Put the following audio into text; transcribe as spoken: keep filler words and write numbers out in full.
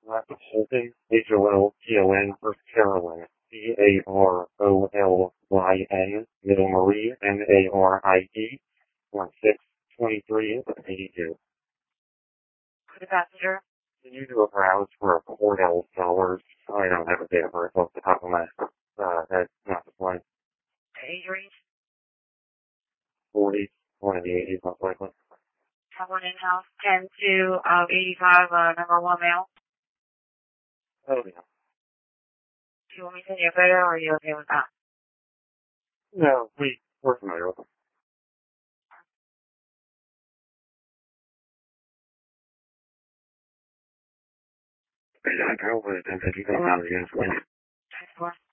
Uh, Holton, H O L T O N, First Carolyn, C A R O L Y N, Middle Marie, M A R I E, one six twenty-three eighty-two. For the passenger? Can you do a browse for a Cordell Sellers? I don't have a date of birth off the top of my uh, head, not the point. Age range? forty, one of the eighties, most likely. Someone in-house, ten to uh, eighty-five, uh, number one male. Oh, yeah. Do you want me to send you a photo, or are you okay with that? No, we, we're familiar with them. I don't know, but I think you got a lot of units. Of course.